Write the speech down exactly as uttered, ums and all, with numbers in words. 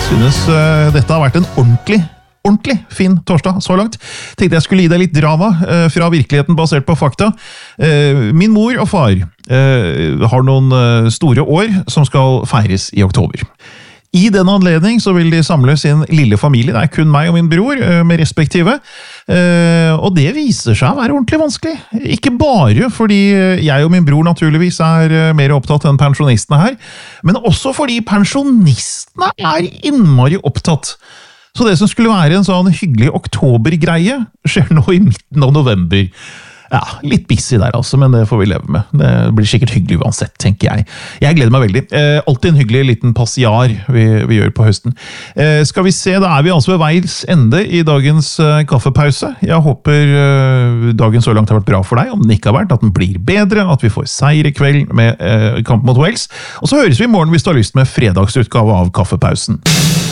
Synes uh, dette har vært en ordentlig, ordentlig fin torsdag så langt. Tenkte jeg skulle gi deg litt drama uh, fra virkeligheten basert på fakta. Uh, min mor og far uh, har noen uh, store år som skal feires i oktober. I den anledning så vil de samle sin lille familie, det er kun meg og min bror, med respektive, og det viser seg å være ordentlig vanskelig. Ikke bare fordi jeg og min bror naturligvis er mer opptatt enn pensjonistene her, men også fordi pensjonistene er innmari opptatt. Så det som skulle være en sånn hyggelig oktobergreie skjer nå i midten av november. Ja, litt busy der altså, men det får vi leve med. Det blir sikkert hyggelig uansett, tenker jeg. Jeg gleder meg veldig. Eh, alltid en hyggelig liten passiar vi, vi gjør på høsten. Eh, skal vi se, da er vi altså ved veis ende i dagens eh, kaffepause. Jeg håper eh, dagen så langt har vært bra for deg, om den ikke har vært, at den blir bedre, at vi får seier i kveld med eh, kamp mot Wales. Og så høres vi i morgen hvis du har lyst med fredagsutgave av kaffepausen.